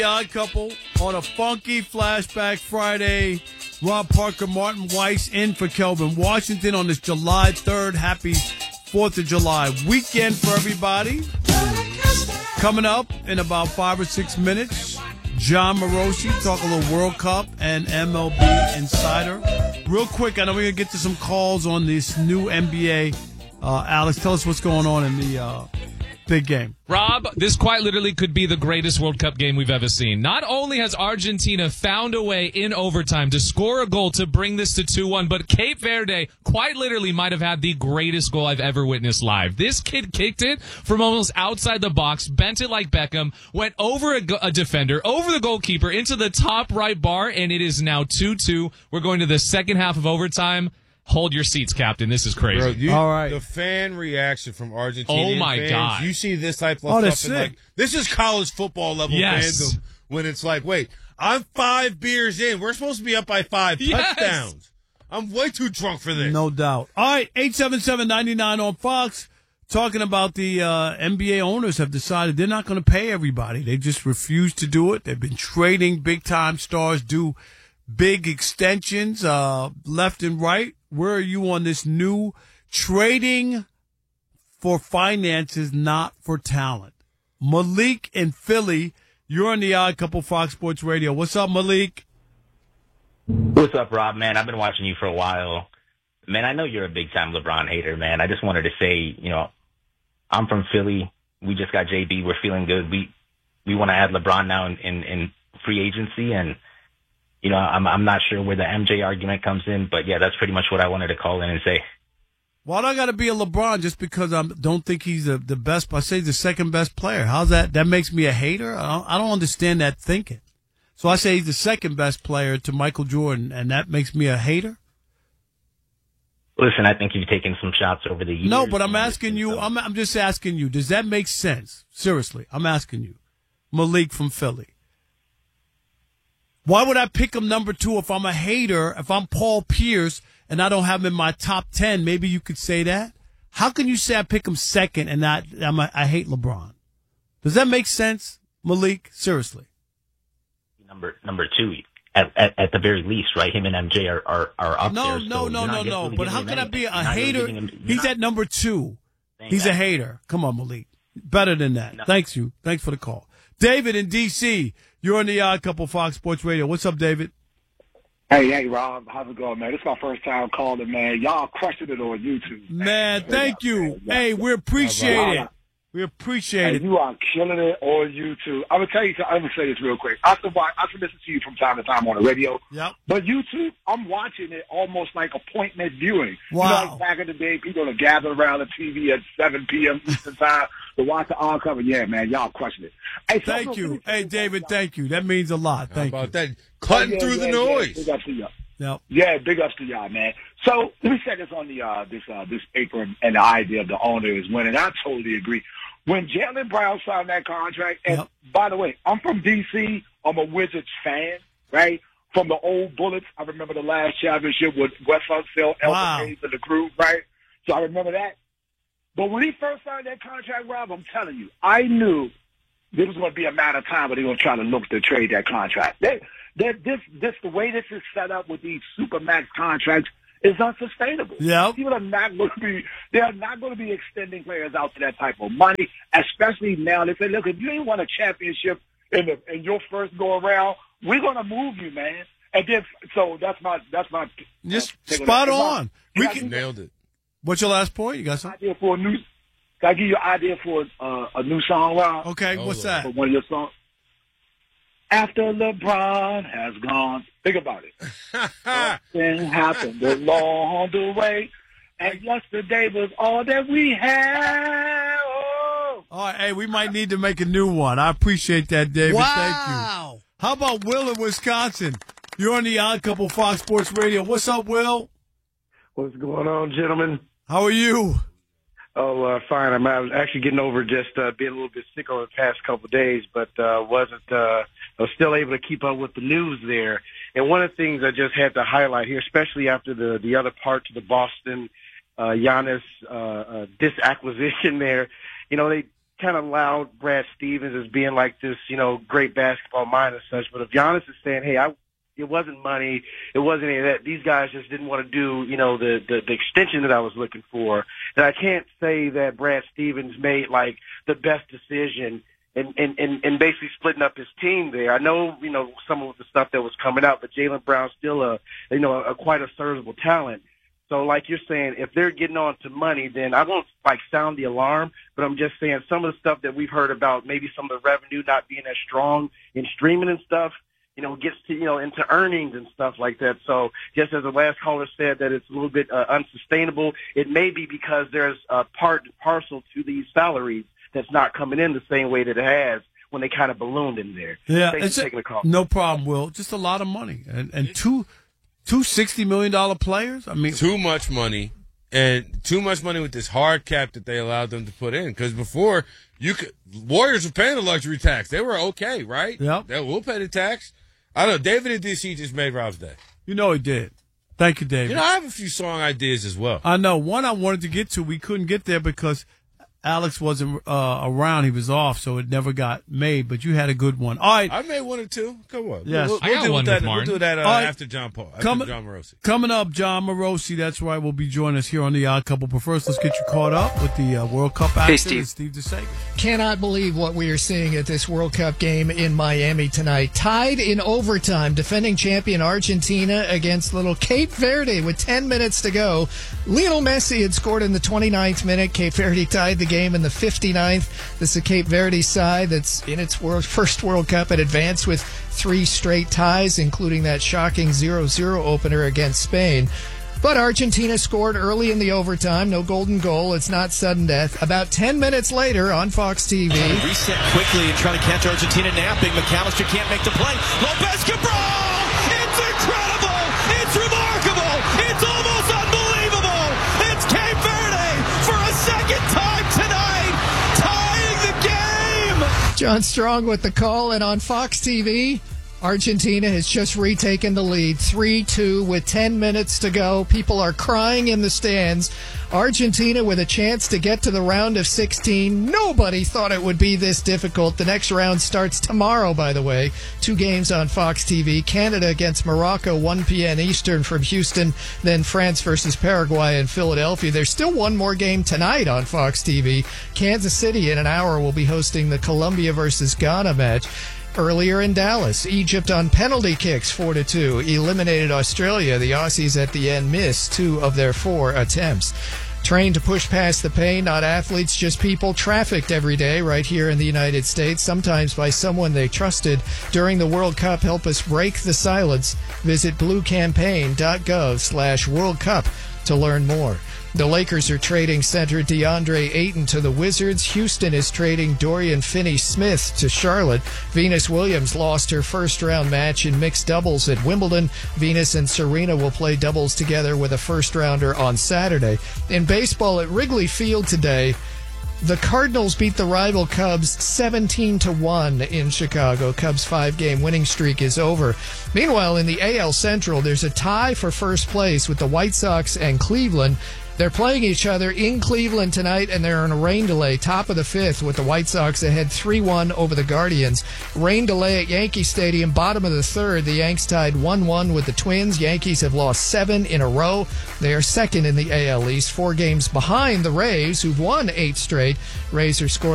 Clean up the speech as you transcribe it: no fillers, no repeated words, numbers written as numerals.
Odd Couple on a funky Flashback Friday. Rob Parker, Martin Weiss in for Kelvin Washington on this July 3rd. Happy 4th of July weekend for everybody. Coming up in about 5 or 6 minutes, John Morosi talk a little World Cup and MLB Insider. Real quick, I know we're going to get to some calls on this new NBA. Alex, tell us what's going on in the big game. Rob, this quite literally could be the greatest World Cup game we've ever seen. Not only has Argentina found a way in overtime to score a goal to bring this to 2-1, but Cape Verde quite literally might have had the greatest goal I've ever witnessed live. This kid kicked it from almost outside the box, bent it like Beckham, went over a defender, over the goalkeeper, into the top right bar, and it is now 2-2. We're going to the second half of overtime. Hold your seats, Captain. This is crazy. Bro, all right. The fan reaction from Argentinian Oh, my fans, God. you see this type of that's stuff. And sick. this is college football level Yes. fandom when it's like, wait, I'm 5 beers in. We're supposed to be up by 5 Yes. touchdowns. I'm way too drunk for this. No doubt. All right, 877-99 on Fox. Talking about the NBA owners have decided they're not going to pay everybody. They just refuse to do it. They've been trading big-time stars, do big extensions left and right. Where are you on this new trading for finances, not for talent? Malik in Philly, you're on the Odd Couple Fox Sports Radio. What's up, Malik? What's up, Rob, man? I've been watching you for a while. Man, I know you're a big-time LeBron hater, man. I just wanted to say, I'm from Philly. We just got JB. We're feeling good. We want to add LeBron now in free agency, and I'm not sure where the MJ argument comes in, but yeah, that's pretty much what I wanted to call in and say. Why do I got to be a LeBron just because I don't think he's the best? I say the second best player. How's that? That makes me a hater? I don't understand that thinking. So I say he's the second best player to Michael Jordan, and that makes me a hater? Listen, I think you've taken some shots over the years. No, but I'm asking you. I'm just asking you. Does that make sense? Seriously, I'm asking you. Malik from Philly. Why would I pick him number 2 if I'm a hater, if I'm Paul Pierce and I don't have him in my top 10? Maybe you could say that. How can you say I pick him second and I hate LeBron? Does that make sense, Malik? Seriously. Number 2, at the very least, right? Him and MJ are up there. No. But how can I be a hater? He's at number 2. He's a hater. Come on, Malik. Better than that. No. Thanks for the call. David in D.C., you're on the Odd Couple Fox Sports Radio. What's up, David? Hey, Rob. How's it going, man? This is my first time calling, man. Y'all crushing it on YouTube. Man, thank you. Hey, we appreciate it. We appreciate it. You are killing it on YouTube. I'm gonna tell you. I'm gonna say this real quick. I can listen to you from time to time on the radio. Yep. But YouTube, I'm watching it almost like appointment viewing. Wow. Like back in the day, people would gather around the TV at 7 p.m. Eastern time to watch the Odd Couple. Yeah, man, y'all crushing it. Hey, so thank you. Hey, David, thank you. That means a lot. Thank you. How about that? Cutting through the noise. Big ups to y'all. Yep. Yeah, big ups to y'all, man. So let me say this on the this paper and the idea of the owner is winning. I totally agree. When Jaylen Brown signed that contract, and by the way, I'm from D.C. I'm a Wizards fan, right? From the old Bullets. I remember the last championship with Wes Unseld, Elton Hayes, and the crew, right? So I remember that. But when he first signed that contract, Rob, I'm telling you, I knew this was going to be a matter of time, but they were going to try to look to trade that contract. The way this is set up with these Supermax contracts is unsustainable. Yeah, People are not going to be. They are not going to be extending players out to that type of money, especially now. They say, look, if you ain't won a championship in your first go around, we're going to move you, man. And then, so that's my just spot on. Nailed it. What's your last point? You got something? Idea for a new? Can I give you an idea for a new song, Rob? Okay, what's that? For one of your songs. After LeBron has gone, think about it. Something happened along the way, and yesterday was all that we had. Oh. All right, hey, we might need to make a new one. I appreciate that, David. Wow. Thank you. How about Will in Wisconsin? You're on the Odd Couple Fox Sports Radio. What's up, Will? What's going on, gentlemen? How are you? Oh, fine. I was actually getting over just being a little bit sick over the past couple of days, but I was still able to keep up with the news there. And one of the things I just had to highlight here, especially after the other part to the Boston Giannis disacquisition there, they kind of loud Brad Stevens as being like this, great basketball mind and such. But if Giannis is saying, hey, it wasn't money, it wasn't any of that, these guys just didn't want to do, the extension that I was looking for, then I can't say that Brad Stevens made like the best decision and basically splitting up his team there. I know, some of the stuff that was coming out, but Jaylen Brown's still a quite a serviceable talent. So like you're saying, if they're getting on to money, then I won't sound the alarm, but I'm just saying some of the stuff that we've heard about, maybe some of the revenue not being as strong in streaming and stuff, gets to, into earnings and stuff like that. So just as the last caller said that it's a little bit unsustainable, it may be because there's a part and parcel to these salaries that's not coming in the same way that it has when they kind of ballooned in there. Yeah, Thanks for taking the call. No problem, Will. Just a lot of money. And two $60 million players? I mean, too much money. And too much money with this hard cap that they allowed them to put in. Because before, Warriors were paying the luxury tax. They were okay, right? Yeah. We'll pay the tax. I don't know. David in D.C. just made Rob's day. He did. Thank you, David. I have a few song ideas as well. I know. One I wanted to get to, we couldn't get there because Alex wasn't around. He was off, so it never got made. But you had a good one. All right. I made one or two. Come on. Yes. I got one with Martin. We'll do that after John Paul. After John Morosi. Coming up, John Morosi. That's right. Will be joining us here on The Odd Couple. But first, let's get you caught up with the World Cup action. Hey, Steve DeSager. Cannot believe what we are seeing at this World Cup game in Miami tonight. Tied in overtime, defending champion Argentina against little Cape Verde with 10 minutes to go. Lionel Messi had scored in the 29th minute. Cape Verde tied the game in the 59th. This is a Cape Verde side that's in its first World Cup and advanced with 3 straight ties, including that shocking 0-0 opener against Spain. But Argentina scored early in the overtime. No golden goal. It's not sudden death. About 10 minutes later on Fox TV. Reset quickly and try to catch Argentina napping. McAllister can't make the play. Lopez Cabral! It's incredible! It's remarkable! It's almost unbelievable! It's Cape Verde for a second time tonight, tying the game! John Strong with the call, and on Fox TV, Argentina has just retaken the lead, 3-2 with 10 minutes to go. People are crying in the stands. Argentina with a chance to get to the round of 16. Nobody thought it would be this difficult. The next round starts tomorrow, by the way. 2 games on Fox TV. Canada against Morocco, 1 p.m. Eastern from Houston. Then France versus Paraguay in Philadelphia. There's still one more game tonight on Fox TV. Kansas City in an hour will be hosting the Colombia versus Ghana match. Earlier in Dallas, Egypt on penalty kicks 4-2 eliminated Australia. The Aussies at the end missed 2 of their 4 attempts. Trained to push past the pain, not athletes, just people trafficked every day right here in the United States, sometimes by someone they trusted during the World Cup. Help us break the silence. Visit bluecampaign.gov/World Cup to learn more. The Lakers are trading center DeAndre Ayton to the Wizards. Houston is trading Dorian Finney-Smith to Charlotte. Venus Williams lost her first-round match in mixed doubles at Wimbledon. Venus and Serena will play doubles together with a first-rounder on Saturday. In baseball at Wrigley Field today, the Cardinals beat the rival Cubs 17-1 in Chicago. Cubs' 5-game winning streak is over. Meanwhile, in the AL Central, there's a tie for first place with the White Sox and Cleveland. They're playing each other in Cleveland tonight, and they're on a rain delay. Top of the 5th with the White Sox ahead 3-1 over the Guardians. Rain delay at Yankee Stadium. Bottom of the 3rd, the Yanks tied 1-1 with the Twins. Yankees have lost 7 in a row. They are second in the AL East, 4 games behind the Rays, who've won 8 straight. Rays are scoreless.